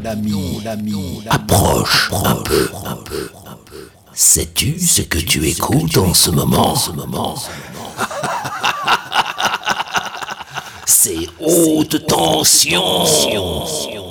approche un peu. Sais-tu ce que tu écoutes en ce moment? C'est haute tension.